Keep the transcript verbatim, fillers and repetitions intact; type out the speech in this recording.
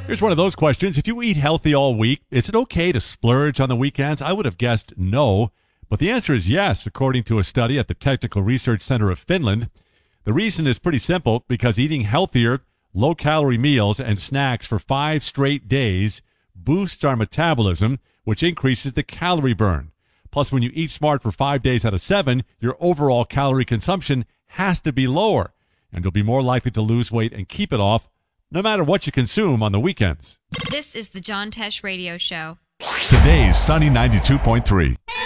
Here's one of those questions. If you eat healthy all week, is it okay to splurge on the weekends? I would have guessed no, but the answer is yes, according to a study at the Technical Research Center of Finland. The reason is pretty simple, because eating healthier, low-calorie meals and snacks for five straight days boosts our metabolism, which increases the calorie burn. Plus, when you eat smart for five days out of seven, your overall calorie consumption has to be lower, and you'll be more likely to lose weight and keep it off no matter what you consume on the weekends. This is the John Tesh Radio Show. Today's Sunny ninety-two point three.